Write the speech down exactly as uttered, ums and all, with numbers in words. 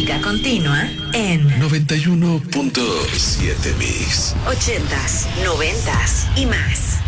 música continua en noventa y uno punto siete Mix. ochentas, noventas y más.